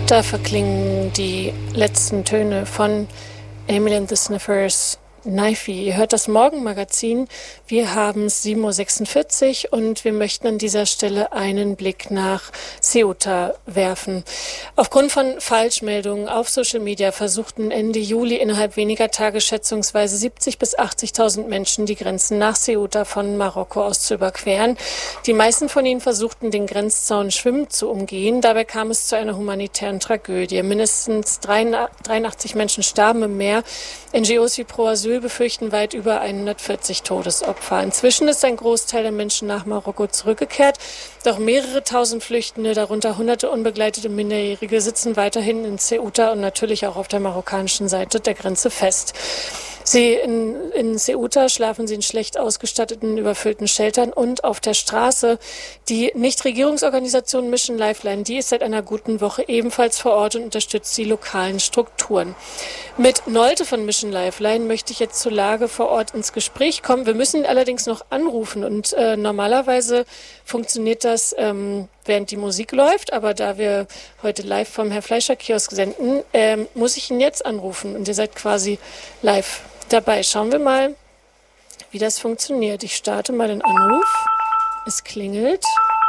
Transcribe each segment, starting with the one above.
Da verklingen die letzten Töne von Emily and the Sniffers, Knifey. Ihr hört das Morgenmagazin. Wir haben es 7:46 Uhr und wir möchten an dieser Stelle einen Blick nach Ceuta werfen. Aufgrund von Falschmeldungen auf Social Media versuchten Ende Juli innerhalb weniger Tage schätzungsweise 70.000 bis 80.000 Menschen die Grenzen nach Ceuta von Marokko aus zu überqueren. Die meisten von ihnen versuchten, den Grenzzaun schwimmend zu umgehen. Dabei kam es zu einer humanitären Tragödie. Mindestens 83 Menschen starben im Meer. NGOs wie Pro Asyl befürchten weit über 140 Todesopfer. Inzwischen ist ein Großteil der Menschen nach Marokko zurückgekehrt. Doch mehrere tausend Flüchtende, darunter hunderte unbegleitete Minderjährige, sitzen weiterhin in Ceuta und natürlich auch auf der marokkanischen Seite der Grenze fest. In Ceuta schlafen sie in schlecht ausgestatteten, überfüllten Sheltern und auf der Straße. Die Nichtregierungsorganisation Mission Lifeline, die ist seit einer guten Woche ebenfalls vor Ort und unterstützt die lokalen Strukturen. Mit Nolte von Mission Lifeline möchte ich jetzt zur Lage vor Ort ins Gespräch kommen. Wir müssen allerdings noch anrufen und normalerweise funktioniert das, während die Musik läuft, aber da wir heute live vom Herr Fleischer Kiosk senden, muss ich ihn jetzt anrufen und ihr seid quasi live dabei. Schauen wir mal, wie das funktioniert. Ich starte mal den Anruf. Es klingelt.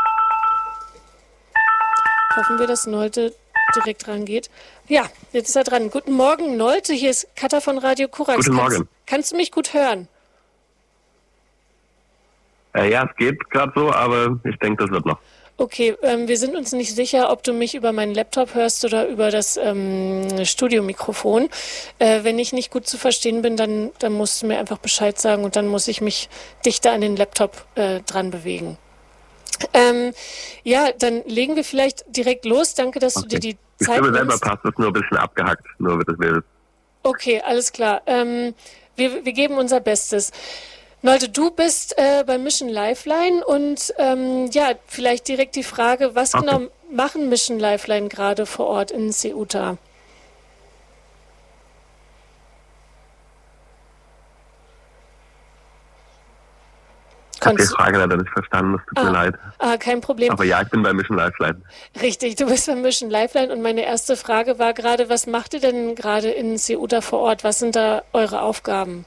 Hoffen wir, dass Nolte direkt rangeht. Ja, jetzt ist er dran. Guten Morgen, Nolte. Hier ist Katha von Radio Korax. Guten Morgen. Kannst du mich gut hören? Ja, es geht gerade so, aber ich denke, das wird noch. Okay, wir sind uns nicht sicher, ob du mich über meinen Laptop hörst oder über das Studiomikrofon. Wenn ich nicht gut zu verstehen bin, dann musst du mir einfach Bescheid sagen und dann muss ich mich dichter an den Laptop dran bewegen. Ja, dann legen wir vielleicht direkt los. Danke, dass du dir die Zeit nimmst. Ich glaube, selber passt es nur ein bisschen abgehackt, nur wird es wild. Okay, alles klar. Wir geben unser Bestes. Nolte, du bist bei Mission Lifeline und ja, vielleicht direkt die Frage, was genau machen Mission Lifeline gerade vor Ort in Ceuta? Ich habe die Frage leider nicht verstanden, es tut mir leid. Kein Problem. Aber ja, ich bin bei Mission Lifeline. Richtig, du bist bei Mission Lifeline und meine erste Frage war gerade, was macht ihr denn gerade in Ceuta vor Ort? Was sind da eure Aufgaben?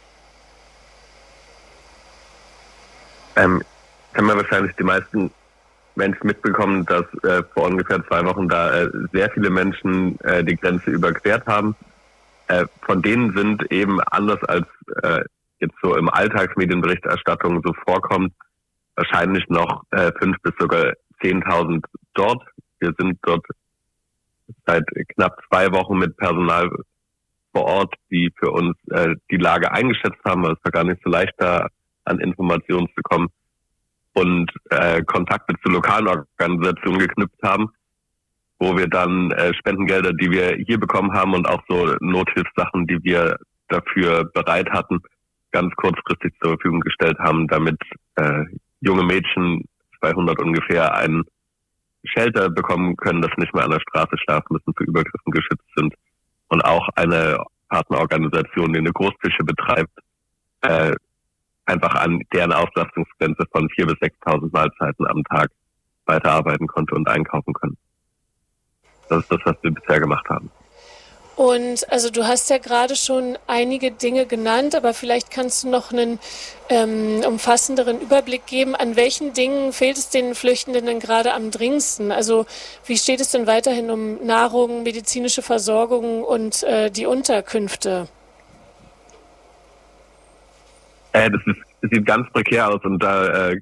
Haben wir wahrscheinlich die meisten Menschen mitbekommen, dass vor ungefähr 2 Wochen da sehr viele Menschen die Grenze überquert haben. Von denen sind eben anders als jetzt so im Alltagsmedienberichterstattung so vorkommt, wahrscheinlich noch 5.000 bis sogar 10.000 dort. Wir sind dort seit knapp 2 Wochen mit Personal vor Ort, die für uns die Lage eingeschätzt haben. Es war gar nicht so leicht, da an Informationen zu kommen und Kontakte zu lokalen Organisationen geknüpft haben, wo wir dann Spendengelder, die wir hier bekommen haben und auch so Nothilfssachen, die wir dafür bereit hatten, ganz kurzfristig zur Verfügung gestellt haben, damit junge Mädchen, 200 ungefähr, ein Shelter bekommen können, das nicht mehr an der Straße schlafen müssen, vor Übergriffen geschützt sind, und auch eine Partnerorganisation, die eine Großküche betreibt, einfach an deren Auslastungsgrenze von 4.000 bis 6.000 Mahlzeiten am Tag weiterarbeiten konnte und einkaufen können. Das ist das, was wir bisher gemacht haben. Und also du hast ja gerade schon einige Dinge genannt, aber vielleicht kannst du noch einen umfassenderen Überblick geben. An welchen Dingen fehlt es den Flüchtenden denn gerade am dringendsten? Also wie steht es denn weiterhin um Nahrung, medizinische Versorgung und die Unterkünfte? Das sieht ganz prekär aus und da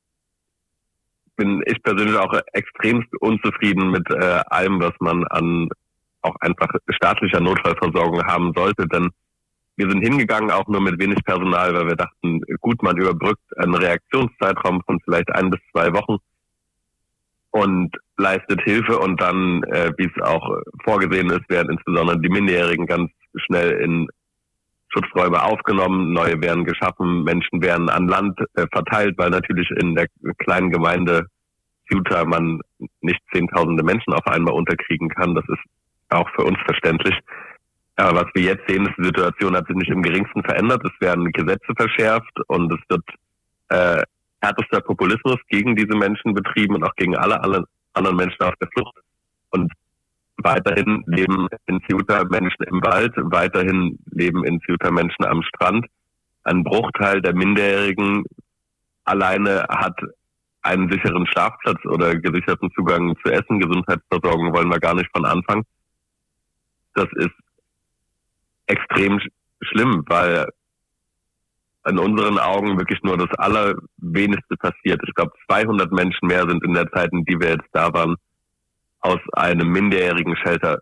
bin ich persönlich auch extremst unzufrieden mit allem, was man an auch einfach staatlicher Notfallversorgung haben sollte, denn wir sind hingegangen auch nur mit wenig Personal, weil wir dachten, gut, man überbrückt einen Reaktionszeitraum von vielleicht 1 bis 2 Wochen und leistet Hilfe und dann, wie es auch vorgesehen ist, werden insbesondere die Minderjährigen ganz schnell in Schutzräume aufgenommen, neue werden geschaffen, Menschen werden an Land verteilt, weil natürlich in der kleinen Gemeinde Ceuta man nicht Zehntausende Menschen auf einmal unterkriegen kann. Das ist auch für uns verständlich. Aber was wir jetzt sehen, ist, die Situation hat sich nicht im geringsten verändert. Es werden Gesetze verschärft und es wird härtester Populismus gegen diese Menschen betrieben und auch gegen alle anderen Menschen auf der Flucht. Und weiterhin leben in Ceuta Menschen im Wald, weiterhin leben in Ceuta Menschen am Strand. Ein Bruchteil der Minderjährigen alleine hat einen sicheren Schlafplatz oder gesicherten Zugang zu Essen. Gesundheitsversorgung wollen wir gar nicht von Anfang. Das ist extrem schlimm, weil in unseren Augen wirklich nur das Allerwenigste passiert. Ich glaube, 200 Menschen mehr sind in der Zeit, in die wir jetzt da waren, aus einem minderjährigen Shelter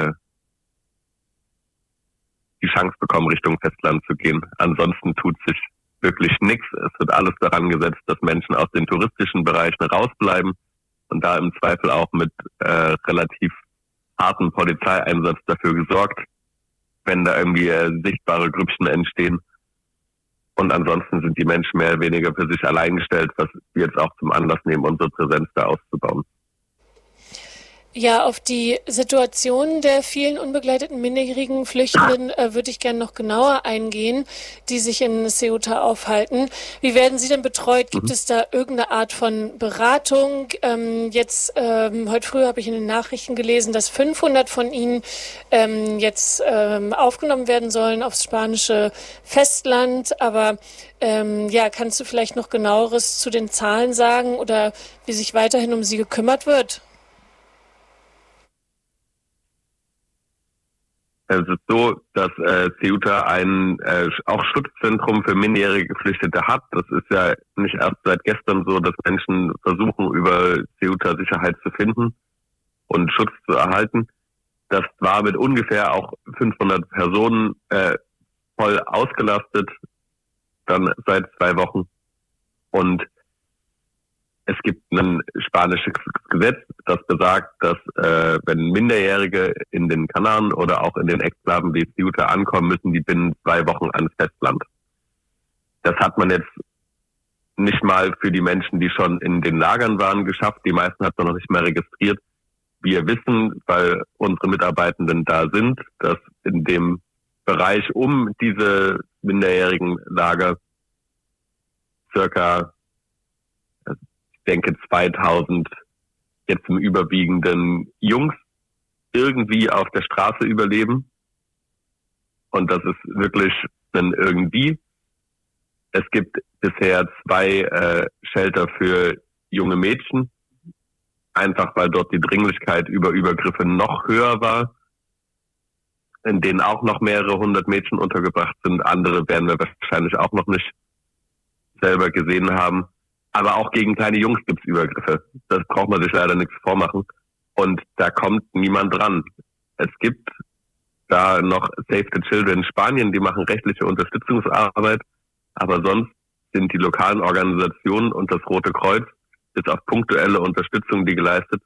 die Chance bekommen, Richtung Festland zu gehen. Ansonsten tut sich wirklich nichts. Es wird alles daran gesetzt, dass Menschen aus den touristischen Bereichen rausbleiben und da im Zweifel auch mit relativ harten Polizeieinsatz dafür gesorgt, wenn da irgendwie sichtbare Grüppchen entstehen. Und ansonsten sind die Menschen mehr oder weniger für sich allein gestellt, was wir jetzt auch zum Anlass nehmen, unsere Präsenz da auszubauen. Ja, auf die Situation der vielen unbegleiteten minderjährigen Flüchtenden würde ich gerne noch genauer eingehen, die sich in Ceuta aufhalten. Wie werden sie denn betreut? Gibt es da irgendeine Art von Beratung? Heute früh habe ich in den Nachrichten gelesen, dass 500 von ihnen jetzt aufgenommen werden sollen aufs spanische Festland. Aber kannst du vielleicht noch genaueres zu den Zahlen sagen oder wie sich weiterhin um sie gekümmert wird? Es ist so, dass Ceuta ein auch Schutzzentrum für minderjährige Geflüchtete hat. Das ist ja nicht erst seit gestern so, dass Menschen versuchen, über Ceuta Sicherheit zu finden und Schutz zu erhalten. Das war mit ungefähr auch 500 Personen voll ausgelastet, dann seit 2 Wochen. Und es gibt ein spanisches Gesetz, das besagt, dass wenn Minderjährige in den Kanaren oder auch in den Exklaven wie Ceuta ankommen, müssen die binnen 2 Wochen ans Festland. Das hat man jetzt nicht mal für die Menschen, die schon in den Lagern waren, geschafft. Die meisten hat man noch nicht mehr registriert. Wir wissen, weil unsere Mitarbeitenden da sind, dass in dem Bereich um diese minderjährigen Lager circa, ich denke 2000 jetzt im Überwiegenden Jungs irgendwie auf der Straße überleben. Und das ist wirklich ein irgendwie. Es gibt bisher 2 Shelter für junge Mädchen, einfach weil dort die Dringlichkeit über Übergriffe noch höher war, in denen auch noch mehrere 100 Mädchen untergebracht sind. Andere werden wir wahrscheinlich auch noch nicht selber gesehen haben. Aber auch gegen kleine Jungs gibt's Übergriffe. Das braucht man sich leider nichts vormachen. Und da kommt niemand dran. Es gibt da noch Save the Children in Spanien, die machen rechtliche Unterstützungsarbeit. Aber sonst sind die lokalen Organisationen und das Rote Kreuz bis auf punktuelle Unterstützung, die geleistet